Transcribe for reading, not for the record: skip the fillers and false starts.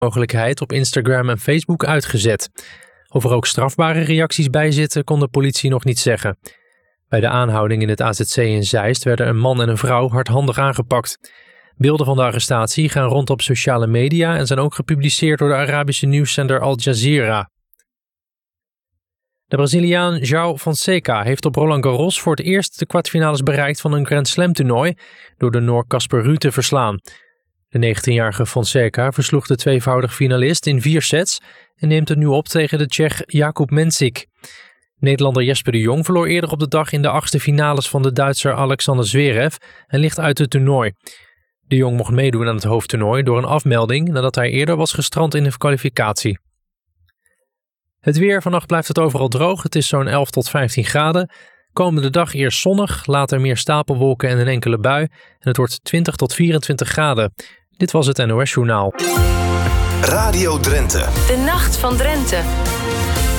mogelijkheid op Instagram en Facebook uitgezet. Of er ook strafbare reacties bij zitten, kon de politie nog niet zeggen. Bij de aanhouding in het AZC in Zeist werden een man en een vrouw hardhandig aangepakt. Beelden van de arrestatie gaan rond op sociale media en zijn ook gepubliceerd door de Arabische nieuwszender Al Jazeera. De Braziliaan João Fonseca heeft op Roland Garros voor het eerst de kwartfinales bereikt van een Grand Slam toernooi door de Noor Casper Ruud te verslaan. De 19-jarige Fonseca versloeg de tweevoudig finalist in 4 sets en neemt het nu op tegen de Tsjech Jakub Mensik. Nederlander Jesper de Jong verloor eerder op de dag in de 8e finales van de Duitser Alexander Zverev en ligt uit het toernooi. De Jong mocht meedoen aan het hoofdtoernooi door een afmelding nadat hij eerder was gestrand in de kwalificatie. Het weer, vannacht blijft het overal droog. Het is zo'n 11 tot 15 graden. Komende dag eerst zonnig, later meer stapelwolken en een enkele bui. En het wordt 20 tot 24 graden. Dit was het NOS Journaal. Radio Drenthe. De Nacht van Drenthe.